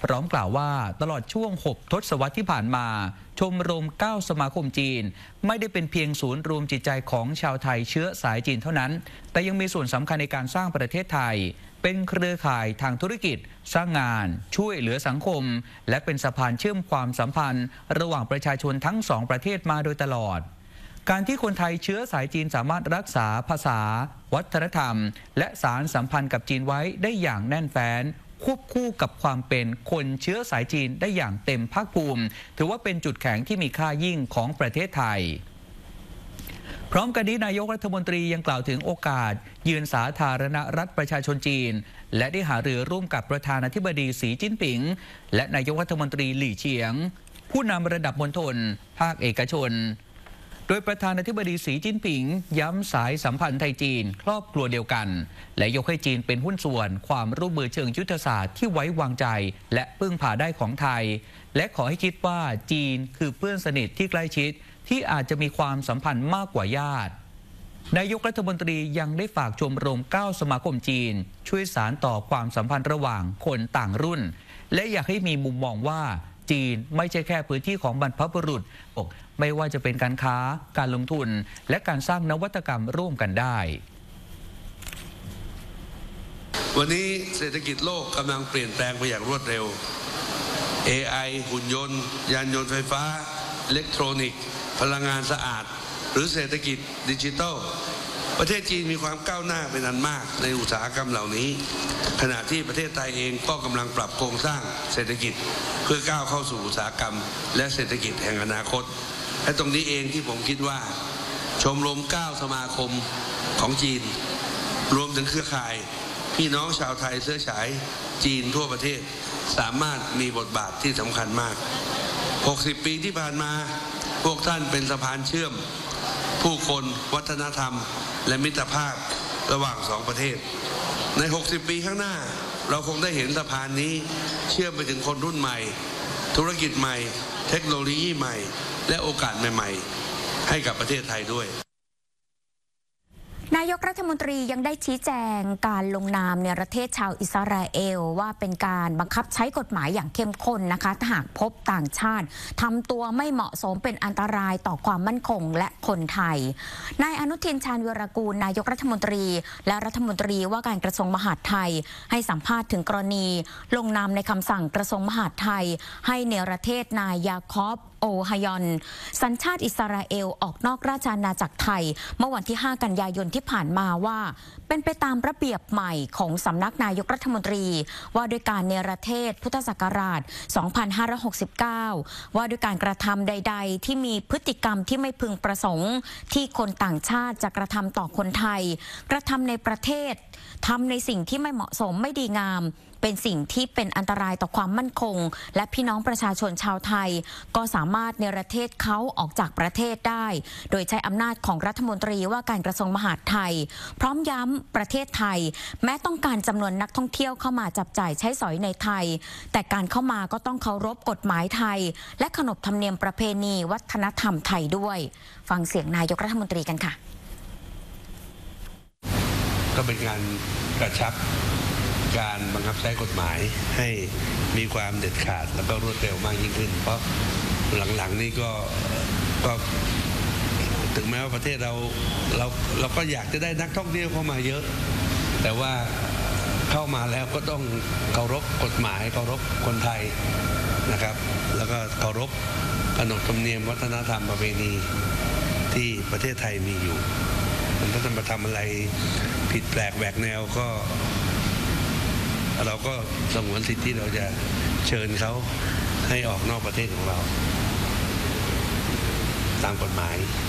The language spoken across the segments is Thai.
พร้อมกล่าวว่าตลอดช่วง6 ทศวรรษที่ผ่านมาชมรม9 สมาคมจีนไม่ได้เป็นเพียงศูนย์รวมจิตใจของชาวไทยเชื้อสายจีนเท่านั้นแต่ยังมีส่วนสำคัญในการสร้างประเทศไทยเป็นเครือข่ายทางธุรกิจสร้างงานช่วยเหลือสังคมและเป็นสะพานเชื่อมความสัมพันธ์ระหว่างประชาชนทั้ง2 ประเทศมาโดยตลอดการที่คนไทยเชื้อสายจีนสามารถรักษาภาษาวัฒนธรรมและสารสัมพันธ์กับจีนไว้ได้อย่างแน่นแฟ้นควบคู่กับความเป็นคนเชื้อสายจีนได้อย่างเต็มภาคภูมิถือว่าเป็นจุดแข็งที่มีค่ายิ่งของประเทศไทยพร้อมกันนี้นายกรัฐมนตรียังกล่าวถึงโอกาสเยือนสาธารณรัฐประชาชนจีนและได้หารือร่วมกับประธานาธิบดีสีจิ้นผิงและนายกรัฐมนตรีหลี่เฉียงผู้นำระดับมณฑลภาคเอกชนโดยประธานาธิบดีสีจิ้นผิงย้ำสายสัมพันธ์ไทยจีนครอบครัวเดียวกันและยกให้จีนเป็นหุ้นส่วนความร่วมมือเชิงยุทธศาสตร์ที่ไว้วางใจและพึ่งพาได้ของไทยและขอให้คิดว่าจีนคือเพื่อนสนิทที่ใกล้ชิดที่อาจจะมีความสัมพันธ์มากกว่าญาตินายกรัฐมนตรียังได้ฝากชมรม9 สมาคมจีนช่วยสานต่อความสัมพันธ์ระหว่างคนต่างรุ่นและอยากให้มีมุมมองว่าจีนไม่ใช่แค่พื้นที่ของบรรพบุรุษไม่ว่าจะเป็นการค้าการลงทุนและการสร้างนวัตกรรมร่วมกันได้วันนี้เศรษฐกิจโลกกำลังเปลี่ยนแปลงไปอย่างรวดเร็ว AI หุ่นยนต์ยานยนต์ไฟฟ้าอิเล็กทรอนิกส์พลังงานสะอาดหรือเศรษฐกิจดิจิทัลประเทศจีนมีความก้าวหน้าเป็นอันมากในอุตสาหกรรมเหล่านี้ขณะที่ประเทศไทยเองก็กำลังปรับโครงสร้างเศรษฐกิจเพื่อก้าวเข้าสู่อุตสาหกรรมและเศรษฐกิจแห่งอนาคตและตรงนี้เองที่ผมคิดว่าชมรม9 สมาคมของจีนรวมถึงเครือข่ายพี่น้องชาวไทยเชื้อสายจีนทั่วประเทศสามารถมีบทบาทที่สำคัญมาก60 ปีที่ผ่านมาพวกท่านเป็นสะพานเชื่อมผู้คนวัฒนธรรมและมิตรภาพระหว่าง2 ประเทศใน60 ปีข้างหน้าเราคงได้เห็นสะพานนี้เชื่อมไปถึงคนรุ่นใหม่ธุรกิจใหม่เทคโนโลยีใหม่และโอกาสใหม่ๆให้กับประเทศไทยด้วยนายกรัฐมนตรียังได้ชี้แจงการลงนามในประเทศชาวอิสราเอลว่าเป็นการบังคับใช้กฎหมายอย่างเข้มข้นนะคะถ้าหากพบต่างชาติทำตัวไม่เหมาะสมเป็นอันตรายต่อความมั่นคงและคนไทยนายอนุทินชาญวีรกูลนายกรัฐมนตรีและรัฐมนตรีว่าการกระทรวงมหาดไทยให้สัมภาษณ์ถึงกรณีลงนามในคำสั่งกระทรวงมหาดไทยให้เนรเทศนายยาคอบโอฮยอนสัญชาติอิสราเอลออกนอกราชอาณาจักรไทยเมื่อวันที่5 กันยายนที่ผ่านมาว่าเป็นไปตามระเบียบใหม่ของสำนักนายกรัฐมนตรีว่าด้วยการเนรเทศพุทธศักราช 2569 ว่าด้วยการกระทำใดๆที่มีพฤติกรรมที่ไม่พึงประสงค์ที่คนต่างชาติจะกระทำต่อคนไทยกระทำในประเทศทำในสิ่งที่ไม่เหมาะสมไม่ดีงามเป็นสิ่งที่เป็นอันตรายต่อความมั่นคงและพี่น้องประชาชนชาวไทยก็สามารถเนรเทศเขาออกจากประเทศได้โดยใช้อำนาจของรัฐมนตรีว่าการกระทรวงมหาดไทยพร้อมย้ำประเทศไทยแม้ต้องการจำนวนนักท่องเที่ยวเข้ามาจับจ่ายใช้สอยในไทยแต่การเข้ามาก็ต้องเคารพกฎหมายไทยและขนบธรรมเนียมประเพณีวัฒนธรรมไทยด้วยฟังเสียงนายกรัฐมนตรีกันค่ะก็เป็นการกระชับการบังคับใช้กฎหมายให้มีความเด็ดขาดแล้วก็รวดเร็วมากยิ่งขึ้นเพราะหลังๆนี้ก็ถึงแม้ว่าประเทศเราก็อยากจะได้นักท่องเที่ยวเข้ามาเยอะแต่ว่าเข้ามาแล้วก็ต้องเคารพกฎหมายเคารพคนไทยนะครับแล้วก็เคารพขนบธรรมเนียมวัฒนธรรมประเพณีที่ประเทศไทยมีอยู่ถ้าจะมาทำอะไรผิดแปลกแหวกแนวก็เราก็สงวนสิทธิ์ที่เราจะเชิญเขาให้ออกนอกประเทศของเราตามกฎหมาย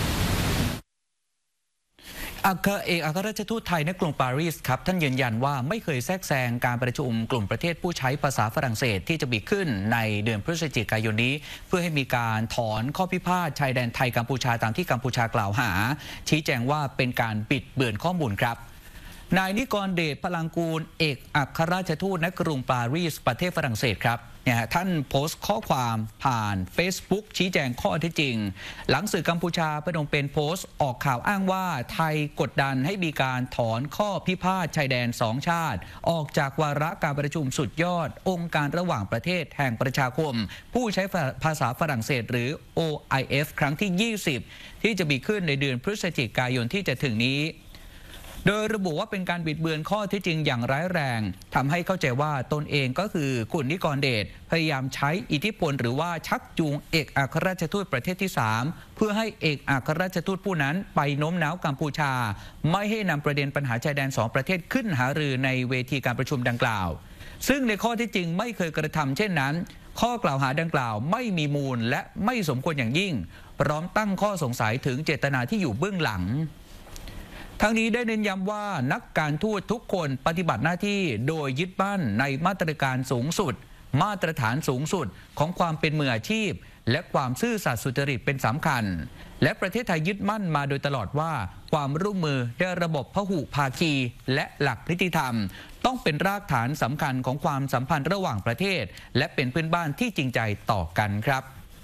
เอกอัครราชทูตไทยณกรุงปารีสครับท่านยืนยันว่าไม่เคยแทรกแซงการประชุมกลุ่มประเทศผู้ใช้ภาษาฝรั่งเศสที่จะมีขึ้นในเดือนพฤศจิกายนนี้เพื่อให้มีการถอนข้อพิพาทชายแดนไทยกัมพูชาตามที่กัมพูชากล่าวหาชี้แจงว่าเป็นการบิดเบือนข้อมูลครับนายนิกรเดชพลังกูลเอกอัครราชทูตณกรุงปารีสประเทศฝรั่งเศสครับท่านโพสต์ข้อความผ่าน Facebook ชี้แจงข้อเท็จจริงหลังสื่อกัมพูชาพนมเปญโพสต์ออกข่าวอ้างว่าไทยกดดันให้มีการถอนข้อพิพาทชายแดน2ชาติออกจากวาระการประชุมสุดยอดองค์การระหว่างประเทศแห่งประชาคมผู้ใช้ภาษาฝรั่งเศสหรือ OIF ครั้งที่ 20 ที่จะมีขึ้นในเดือนพฤศจิกายนที่จะถึงนี้โดยระบุว่าเป็นการบิดเบือนข้อที่จริงอย่างร้ายแรงทำให้เข้าใจว่าตนเองก็คือคุณนิกรเดชพยายามใช้อิทธิพลหรือว่าชักจูงเอกอัครราชทูตประเทศที่ 3เพื่อให้เอกอัครราชทูตผู้นั้นไปโน้มน้าวกัมพูชาไม่ให้นำประเด็นปัญหาชายแดน2ประเทศขึ้นหารือในเวทีการประชุมดังกล่าวซึ่งในข้อที่จริงไม่เคยกระทำเช่นนั้นข้อกล่าวหาดังกล่าวไม่มีมูลและไม่สมควรอย่างยิ่งพร้อมตั้งข้อสงสัยถึงเจตนาที่อยู่เบื้องหลังทั้งนี้ได้เน้นย้ำว่านักการทูตทุกคนปฏิบัติหน้าที่โดยยึดมั่นในมาตรการสูงสุดมาตรฐานสูงสุดของความเป็นมืออาชีพและความซื่อสัตย์สุจริตเป็นสำคัญและประเทศไทยยึดมั่นมาโดยตลอดว่าความร่วมมือในระบบพหุภาคีและหลักนิติธรรมต้องเป็นรากฐานสำคัญของความสัมพันธ์ระหว่างประเทศและเป็นเพื่อนบ้านที่จริงใจต่อกันครับ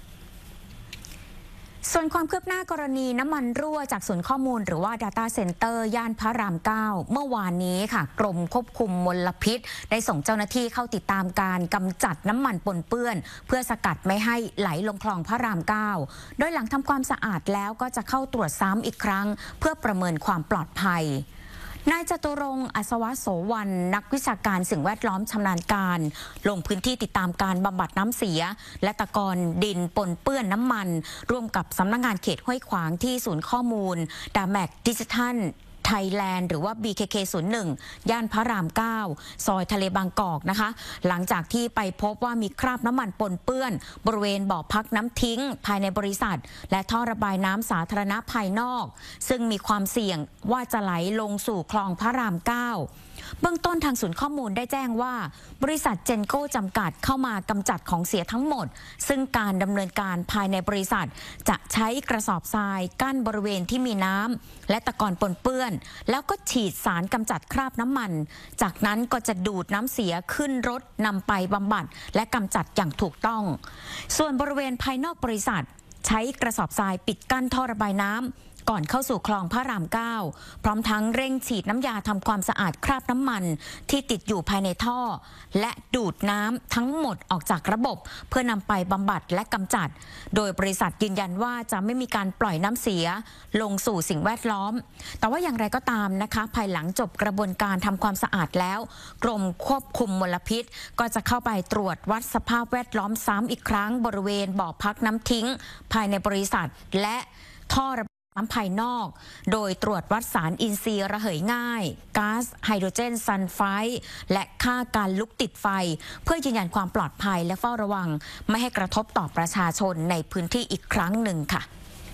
ส่วนความคืบหน้ากรณีน้ำมันรั่วจากศูนย์ข้อมูลหรือว่า Data Center ย่านพระราม 9 เมื่อวานนี้ค่ะกรมควบคุมมลพิษได้ส่งเจ้าหน้าที่เข้าติดตามการกำจัดน้ำมันปนเปื้อนเพื่อสกัดไม่ให้ไหลลงคลองพระราม 9 โดยหลังทำความสะอาดแล้วก็จะเข้าตรวจซ้ำอีกครั้งเพื่อประเมินความปลอดภัยนายจตุรงค์อัศวโสวรรณนักวิชาการสิ่งแวดล้อมชำนาญการลงพื้นที่ติดตามการบำบัดน้ำเสียและตะกอนดินปนเปื้อนน้ำมันร่วมกับสำนักงานเขตห้วยขวางที่ศูนย์ข้อมูลดาแมกดิจิทัลไทยแลนด์หรือว่า BKK01 ย่านพระราม 9 ซอยทะเลบางกอกนะคะหลังจากที่ไปพบว่ามีคราบน้ำมันปนเปื้อนบริเวณบ่อพักน้ำทิ้งภายในบริษัทและท่อระบายน้ำสาธารณะภายนอกซึ่งมีความเสี่ยงว่าจะไหลลงสู่คลองพระราม 9เบื้องต้นทางศูนย์ข้อมูลได้แจ้งว่าบริษัทเจนโก้จำกัดเข้ามากำจัดของเสียทั้งหมดซึ่งการดำเนินการภายในบริษัทจะใช้กระสอบทรายกั้นบริเวณที่มีน้ำและตะกอนปนเปื้อนแล้วก็ฉีดสารกำจัดคราบน้ำมันจากนั้นก็จะดูดน้ำเสียขึ้นรถนำไปบำบัดและกำจัดอย่างถูกต้องส่วนบริเวณภายนอกบริษัทใช้กระสอบทรายปิดกั้นท่อระบายน้ำก่อนเข้าสู่คลองพระราม 9 พร้อมทั้งเร่งฉีดน้ำยาทำความสะอาดคราบน้ำมันที่ติดอยู่ภายในท่อและดูดน้ำทั้งหมดออกจากระบบเพื่อนำไปบำบัดและกำจัดโดยบริษัทยืนยันว่าจะไม่มีการปล่อยน้ำเสียลงสู่สิ่งแวดล้อมแต่ว่าอย่างไรก็ตามนะคะภายหลังจบกระบวนการทำความสะอาดแล้วกรมควบคุมมลพิษก็จะเข้าไปตรวจวัดสภาพแวดล้อมซ้ำอีกครั้งบริเวณบ่อพักน้ำทิ้งภายในบริษัทและท่อระน้ำภายนอกโดยตรวจวัดสารอินทรีย์ระเหยง่ายก๊าซไฮโดรเจนซัลไฟด์และค่าการลุกติดไฟเพื่อยืนยันความปลอดภัยและเฝ้าระวังไม่ให้กระทบต่อประชาชนในพื้นที่อีกครั้งหนึ่งค่ะ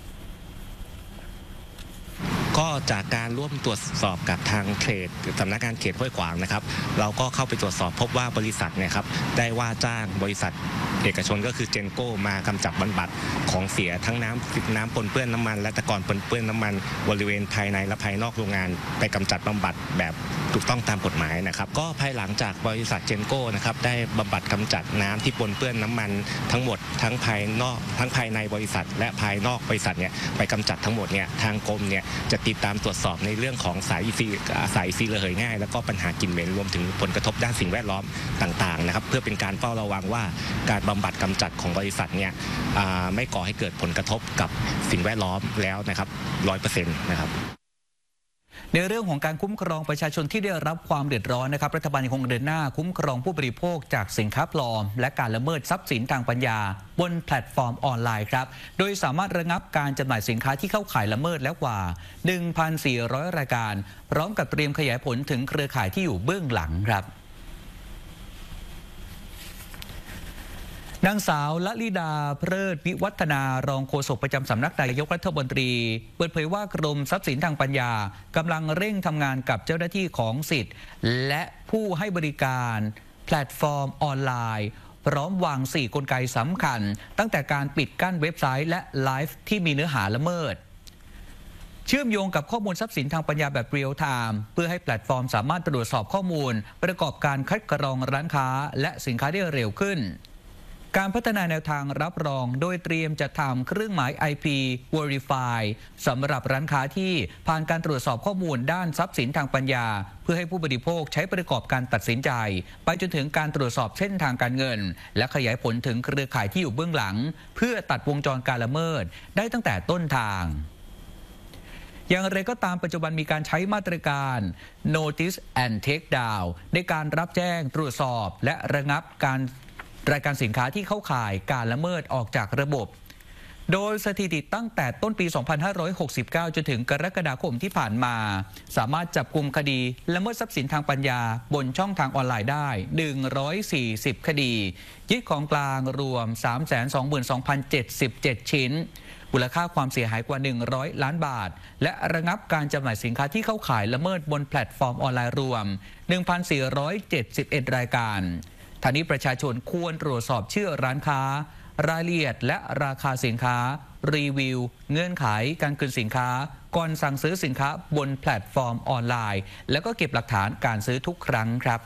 ก็จากการร่วมตรวจสอบกับทางเขตสำนักงานเขตห้วยขวางนะครับเราก็เข้าไปตรวจสอบพบว่าบริษัทเนี่ยครับได้ว่าจ้างบริษัทเอกชนก็คือเจนโก้มากำจัดบำบัดของเสียทั้งน้ำปนเปื้อนน้ำมันและตะกอนปนเปื้อนน้ำมันบริเวณภายในและภายนอกโรงงานไปกำจัดบำบัดแบบถูกต้องตามกฎหมายนะครับก็ภายหลังจากบริษัทเจนโก้นะครับได้บำบัดกำจัดน้ำที่ปนเปื้อนน้ำมันทั้งหมดทั้งภายในบริษัทและภายนอกบริษัทเนี่ยไปกำจัดทั้งหมดเนี่ยทางกรมเนี่ยจะติดตามตรวจสอบในเรื่องของสายอินทรีย์ระเหยง่ายแล้วก็ปัญหากลิ่นเหม็นรวมถึงผลกระทบด้านสิ่งแวดล้อมต่างๆนะครับเพื่อเป็นการเฝ้าระวังว่าการบำบัดกำจัดของบริษัทเนี่ยไม่ก่อให้เกิดผลกระทบกับสิ่งแวดล้อมแล้วนะครับ 100% นะครับในเรื่องของการคุ้มครองประชาชนที่ได้รับความเดือดร้อนนะครับรัฐบาลยังคงเดินหน้าคุ้มครองผู้บริโภคจากสินค้าปลอมและการละเมิดทรัพย์สินทางปัญญาบนแพลตฟอร์มออนไลน์ครับโดยสามารถระงับการจำหน่ายสินค้าที่เข้าข่ายละเมิดแล้วกว่า 1,400 รายการพร้อมกับเตรียมขยายผลถึงเครือข่ายที่อยู่เบื้องหลังครับนางสาวละลิดาเพลิดวิวัฒนารองโฆษกประจำสำนักนายกรัฐมนตรีเปิดเผยว่ากรมทรัพย์สินทางปัญญากำลังเร่งทำงานกับเจ้าหน้าที่ของสิทธิ์และผู้ให้บริการแพลตฟอร์มออนไลน์พร้อมวาง4กลไกสำคัญตั้งแต่การปิดกั้นเว็บไซต์และไลฟ์ที่มีเนื้อหาละเมิดเชื่อมโยงกับข้อมูลทรัพย์สินทางปัญญาแบบเรียลไทม์เพื่อให้แพลตฟอร์มสามารถตรวจสอบข้อมูลประกอบการคัดกรองร้านค้าและสินค้าได้เร็วขึ้นการพัฒนาแนวทางรับรองโดยเตรียมจะทำเครื่องหมาย IP Verify สำหรับร้านค้าที่ผ่านการตรวจสอบข้อมูลด้านทรัพย์สินทางปัญญาเพื่อให้ผู้บริโภคใช้ประกอบการตัดสินใจไปจนถึงการตรวจสอบเส้นทางการเงินและขยายผลถึงเครือข่ายที่อยู่เบื้องหลังเพื่อตัดวงจรการละเมิดได้ตั้งแต่ต้นทางอย่างไรก็ตามปัจจุบันมีการใช้มาตรการ Notice and Take Down ในการรับแจ้งตรวจสอบและระงับการรายการสินค้าที่เข้าข่ายการละเมิดออกจากระบบโดยสถิติตั้งแต่ต้นปี 2569 จนถึงกรกฎาคมที่ผ่านมาสามารถจับกุมคดีละเมิดทรัพย์สินทางปัญญาบนช่องทางออนไลน์ได้ 140 คดียึดของกลางรวม 322,077 ชิ้นมูลค่าความเสียหายกว่า100 ล้านบาทและระงับการจำหน่ายสินค้าที่เข้าข่ายละเมิดบนแพลตฟอร์มออนไลน์รวม 1,471 รายการทางนี้ประชาชนควรตรวจสอบชื่อร้านค้ารายละเอียดและราคาสินค้ารีวิวเงื่อนไขการคืนสินค้าก่อนสั่งซื้อสินค้าบนแพลตฟอร์มออนไลน์แล้วก็เก็บหลักฐานการซื้อทุกครั้งครับ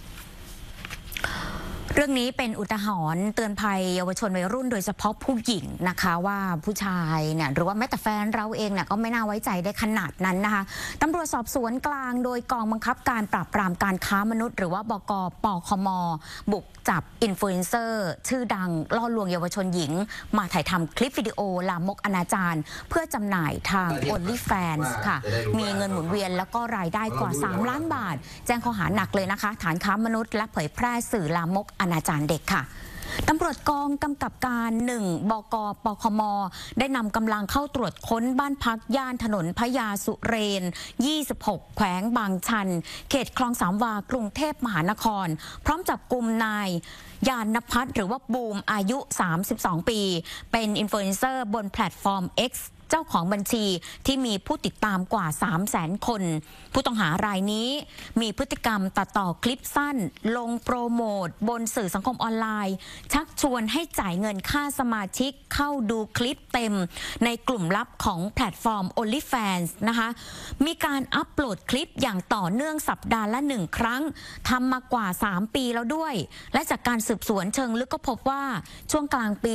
เรื่องนี้เป็นอุทาหรณ์เตือนภัยเยาวชนวัยรุ่นโดยเฉพาะผู้หญิงนะคะว่าผู้ชายเนี่ยหรือว่าแม้แต่แฟนเราเองเนี่ยก็ไม่น่าไว้ใจได้ขนาดนั้นนะคะตำรวจสอบสวนกลางโดยกองบังคับการปราบปรามการค้ามนุษย์หรือว่าบก.ปคม.บุกจับอินฟลูเอนเซอร์ชื่อดังล่อลวงเยาวชนหญิงมาถ่ายทำคลิปวิดีโอลามกอนาจารเพื่อจำหน่ายทาง OnlyFans ค่ะมีเงินหมุนเวียนแล้วก็รายได้กว่า3 ล้านบาทแจ้งข้อหาหนักเลยนะคะฐานค้ามนุษย์และเผยแพร่สื่อลามกอนาจารเด็กค่ะตำรวจกองกำกับการ1บก.ปคม.ได้นำกำลังเข้าตรวจค้นบ้านพักย่านถนนพญาสุเรน26แขวงบางชันเขตคลองสามวากรุงเทพมหานครพร้อมจับกุมนายยานนภัทรหรือว่าบูมอายุ32ปีเป็นอินฟลูเอนเซอร์บนแพลตฟอร์ม Xเจ้าของบัญชีที่มีผู้ติดตามกว่า 300,000 คนผู้ต้องหารายนี้มีพฤติกรรมตัดต่อคลิปสั้นลงโปรโมทบนสื่อสังคมออนไลน์ชักชวนให้จ่ายเงินค่าสมาชิกเข้าดูคลิปเต็มในกลุ่มลับของแพลตฟอร์ม OnlyFans นะคะมีการอัปโหลดคลิปอย่างต่อเนื่องสัปดาห์ละ1 ครั้งทำมากว่า3 ปีแล้วด้วยและจากการสืบสวนเชิงลึกก็พบว่าช่วงกลางปี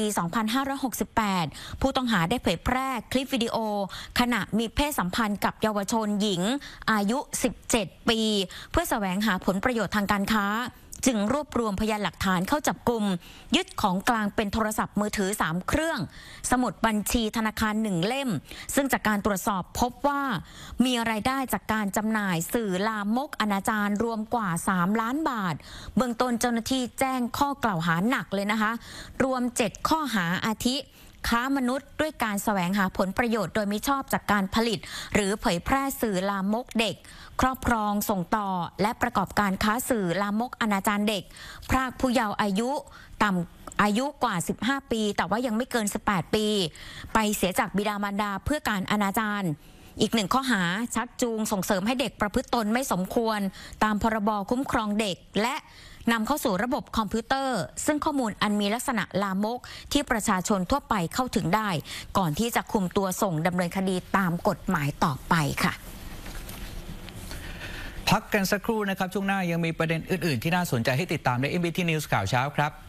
2568 ผู้ต้องหาได้เผยแพร่คลิปวิดีโอขณะมีเพศสัมพันธ์กับเยาวชนหญิงอายุ17 ปีเพื่อแสวงหาผลประโยชน์ทางการค้าจึงรวบรวมพยานหลักฐานเข้าจับกุมยึดของกลางเป็นโทรศัพท์มือถือ3 เครื่องสมุดบัญชีธนาคาร1 เล่มซึ่งจากการตรวจสอบพบว่ามีรายได้จากการจำหน่ายสื่อลามกอนาจารรวมกว่า3 ล้านบาทเบื้องต้นเจ้าหน้าที่แจ้งข้อกล่าวหาหนักเลยนะคะรวม7 ข้อหาอาทิค้ามนุษย์ด้วยการแสวงหาผลประโยชน์โดยมิชอบจากการผลิตหรือเผยแพร่สื่อลามกเด็กครอบครองส่งต่อและประกอบการค้าสื่อลามกอนาจารเด็กพรากผู้เยาว์อายุต่ำอายุกว่า15 ปีแต่ว่ายังไม่เกิน18 ปีไปเสียจากบิดามารดาเพื่อการอนาจารอีก1 ข้อหาชักจูงส่งเสริมให้เด็กประพฤติตนไม่สมควรตามพรบคุ้มครองเด็กและนำเข้าสู่ระบบคอมพิวเตอร์ซึ่งข้อมูลอันมีลักษณะลามกที่ประชาชนทั่วไปเข้าถึงได้ก่อนที่จะคุมตัวส่งดำเนินคดีตามกฎหมายต่อไปค่ะพักกันสักครู่นะครับช่วงหน้ายังมีประเด็นอื่นๆที่น่าสนใจให้ติดตามใน MBT News ข่าวเช้าครับ